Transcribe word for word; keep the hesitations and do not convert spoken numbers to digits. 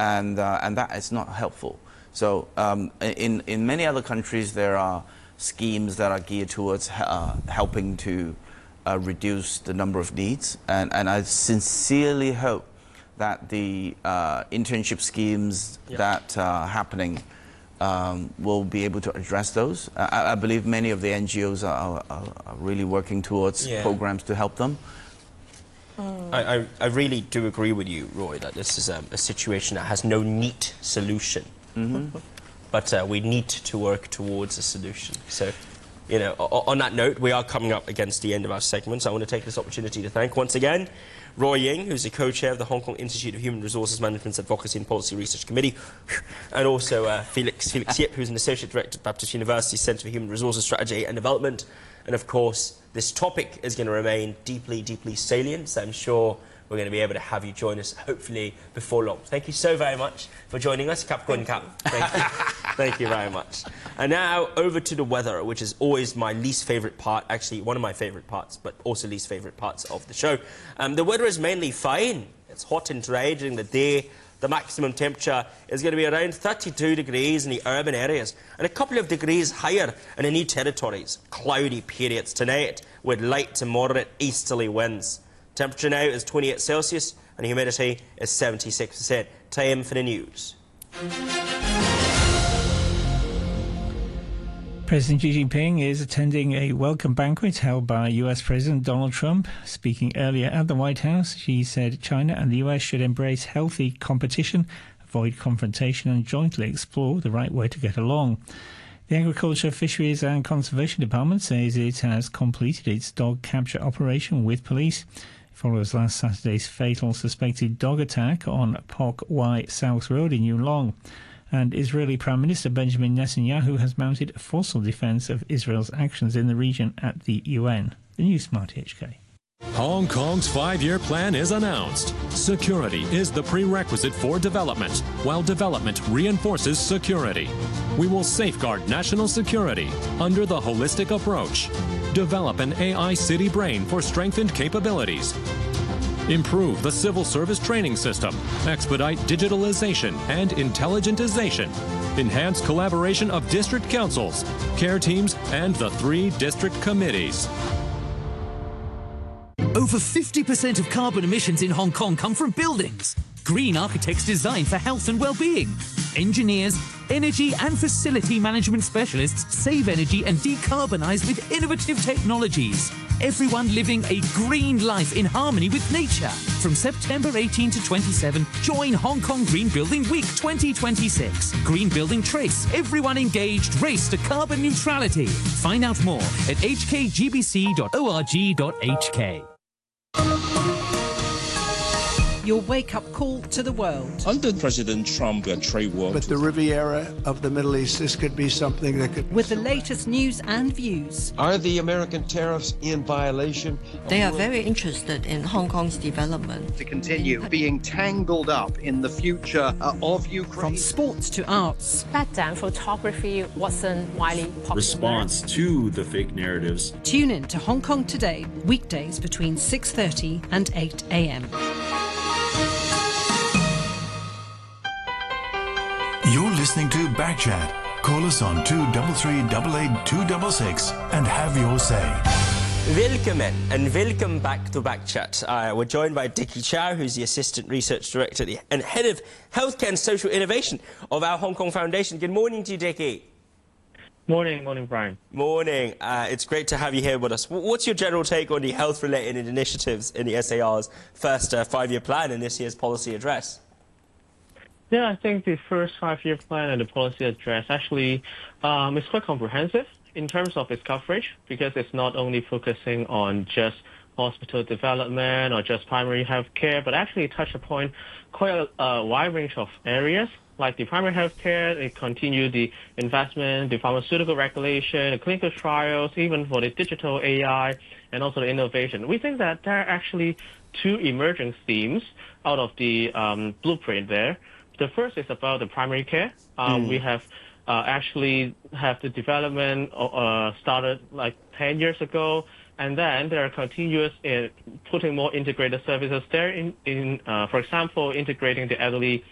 and uh, and that is not helpful. So um, in in many other countries there are schemes that are geared towards uh, helping to uh, reduce the number of needs, and and I sincerely hope that the uh, internship schemes yep. that are happening um, will be able to address those. I, I believe many of the N G Os are, are, are really working towards yeah. programs to help them. I, I, I really do agree with you, Roy, that this is a, a situation that has no neat solution. Mm-hmm. But uh, we need to work towards a solution. So, you know, on that note, we are coming up against the end of our segment, so I want to take this opportunity to thank once again Roy Ying, who's the co-chair of the Hong Kong Institute of Human Resources Management's Advocacy and Policy Research Committee, and also uh, Felix, Felix Yip, who's an associate director at Baptist University Centre for Human Resources Strategy and Development. And of course, this topic is going to remain deeply, deeply salient, so I'm sure we're going to be able to have you join us, hopefully, before long. Thank you so very much for joining us. Cap Kun Cap. Thank you. Thank you very much. And now, over to the weather, which is always my least favourite part, actually one of my favourite parts, but also least favourite parts of the show. Um, the weather is mainly fine. It's hot and dry during the day. The maximum temperature is going to be around thirty-two degrees in the urban areas and a couple of degrees higher in the new territories. Cloudy periods tonight with light to moderate easterly winds. Temperature now is twenty-eight Celsius and humidity is seventy-six percent. Time for the news. President Xi Jinping is attending a welcome banquet held by U S President Donald Trump. Speaking earlier at the White House, Xi said China and the U S should embrace healthy competition, avoid confrontation and jointly explore the right way to get along. The Agriculture, Fisheries and Conservation Department says it has completed its dog capture operation with police. It follows last Saturday's fatal suspected dog attack on Pok Wai South Road in Yuen And Israeli Prime Minister Benjamin Netanyahu has mounted a forceful defence of Israel's actions in the region at the U N. The News Smart H K. Hong Kong's five-year plan is announced. Security is the prerequisite for development, while development reinforces security. We will safeguard national security under the holistic approach. Develop an A I city brain for strengthened capabilities. Improve the civil service training system, expedite digitalization and intelligentization, enhance collaboration of district councils, care teams, and the three district committees. Over fifty percent of carbon emissions in Hong Kong come from buildings. Green architects design for health and well-being. Engineers, energy and facility management specialists save energy and decarbonise with innovative technologies. Everyone living a green life in harmony with nature. From September eighteenth to twenty-seventh, join Hong Kong Green Building Week twenty twenty-six. Green Building Trace. Everyone engaged. Race to carbon neutrality. Find out more at h k g b c dot org dot h k. Your wake-up call to the world. Under President Trump, a trade war. But the Riviera of the Middle East, this could be something that could... With the latest news and views. Are the American tariffs in violation? They are very interested in Hong Kong's development. To continue being tangled up in the future uh, of Ukraine. From sports to arts. Back then, photography wasn't widely popular. Response to the fake narratives. Tune in to Hong Kong Today, weekdays between six thirty and eight a m You're listening to Backchat. Call us on two three three, eight eight, two six six and have your say. Welcome in and welcome back to Backchat. Uh, we're joined by Dickie Chow, who's the Assistant Research Director and Head of Healthcare and Social Innovation of our Hong Kong Foundation. Good morning to you, Dickie. Morning, morning, Brian. Morning. Uh, it's great to have you here with us. What's your general take on the health-related initiatives in the S A R's first uh, five-year plan and this year's policy address? Yeah, I think the first five-year plan and the policy address actually um, is quite comprehensive in terms of its coverage, because it's not only focusing on just hospital development or just primary health care, but actually touch upon quite a, a wide range of areas. Like the primary health care, it continue the investment, the pharmaceutical regulation, the clinical trials, even for the digital A I, and also the innovation. We think that there are actually two emerging themes out of the um, blueprint there. The first is about the primary care. Um, mm. We have uh, actually have the development uh, started like ten years ago, and then there are continuous in putting more integrated services there. In, in uh, for example, integrating the elderly